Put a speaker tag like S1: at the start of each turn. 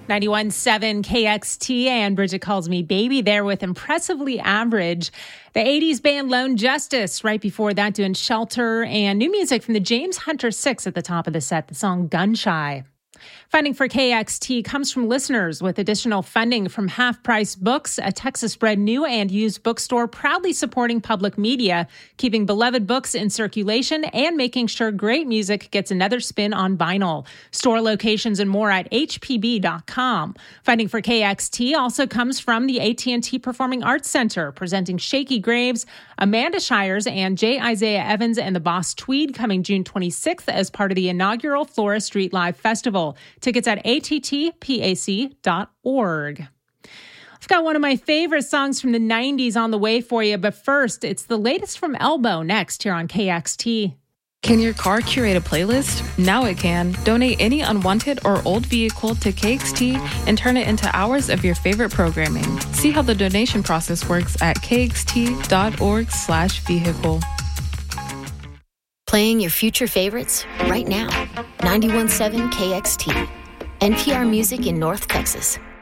S1: 91.7 KXT, and Bridget Calls Me Baby there with Impressively Average. The 80s band Lone Justice, right before that doing Shelter, and new music from the James Hunter Six at the top of the set, the song Gun Shy. Funding for KXT comes from listeners with additional funding from Half Price Books, a Texas-bred new and used bookstore proudly supporting public media, keeping beloved books in circulation, and making sure great music gets another spin on vinyl. Store locations and more at hpb.com. Funding for KXT also comes from the AT&T Performing Arts Center, presenting Shaky Graves, Amanda Shires, and J. Isaiah Evans and the Boss Tweed coming June 26th as part of the inaugural Flora Street Live Festival. Tickets at attpac.org. I've got one of my favorite songs from the 90s on the way for you, but first, it's the latest from Elbow next here on KXT.
S2: Can your car curate a playlist? Now it can. Donate any unwanted or old vehicle to KXT and turn it into hours of your favorite programming. See how the donation process works at kxt.org/vehicle.
S3: Playing your future favorites right now. 91.7 KXT. NPR Music in North Texas.